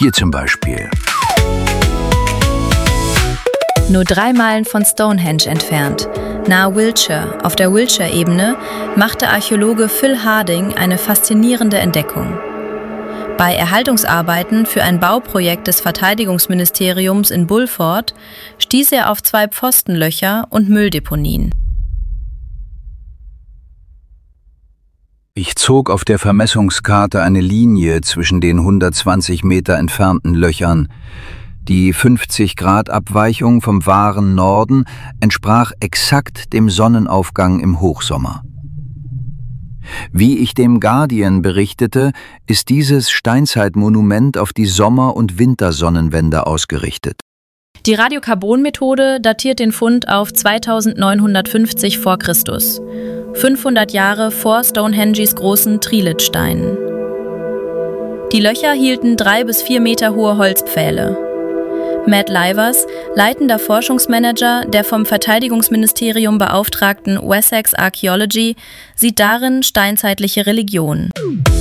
Hier zum Beispiel. Nur 3 Meilen von Stonehenge entfernt, nahe Wiltshire, auf der Wiltshire-Ebene, machte Archäologe Phil Harding eine faszinierende Entdeckung. Bei Erhaltungsarbeiten für ein Bauprojekt des Verteidigungsministeriums in Bulford stieß er auf 2 Pfostenlöcher und Mülldeponien. Ich zog auf der Vermessungskarte eine Linie zwischen den 120 Meter entfernten Löchern. Die 50-Grad-Abweichung vom wahren Norden entsprach exakt dem Sonnenaufgang im Hochsommer. Wie ich dem Guardian berichtete, ist dieses Steinzeitmonument auf die Sommer- und Wintersonnenwende ausgerichtet. Die Radiokarbon-Methode datiert den Fund auf 2950 v. Chr., 500 Jahre vor Stonehenges großen Trilithsteinen. Die Löcher hielten 3 bis 4 Meter hohe Holzpfähle. Matt Livers, leitender Forschungsmanager der vom Verteidigungsministerium beauftragten Wessex Archaeology, sieht darin steinzeitliche Religion.